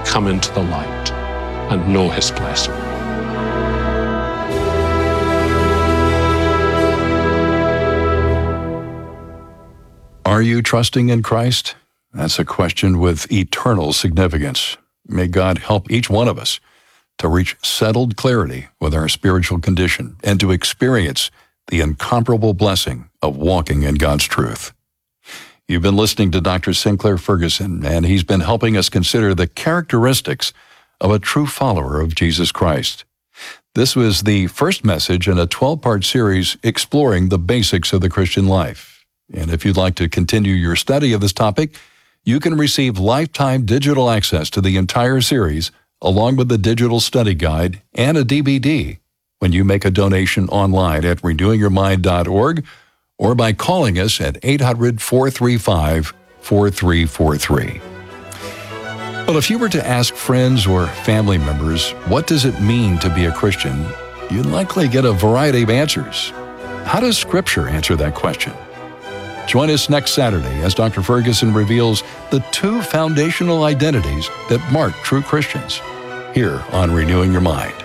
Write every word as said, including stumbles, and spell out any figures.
come into the light and know His blessing. Are you trusting in Christ? That's a question with eternal significance. May God help each one of us to reach settled clarity with our spiritual condition and to experience the incomparable blessing of walking in God's truth. You've been listening to Doctor Sinclair Ferguson, and he's been helping us consider the characteristics of a true follower of Jesus Christ. This was the first message in a twelve-part series exploring the basics of the Christian life. And if you'd like to continue your study of this topic, you can receive lifetime digital access to the entire series, along with the digital study guide and a D V D, when you make a donation online at renewing your mind dot org or by calling us at eight hundred, four three five, four three four three. Well, if you were to ask friends or family members, what does it mean to be a Christian, you'd likely get a variety of answers. How does Scripture answer that question? Join us next Saturday as Doctor Ferguson reveals the two foundational identities that mark true Christians, here on Renewing Your Mind.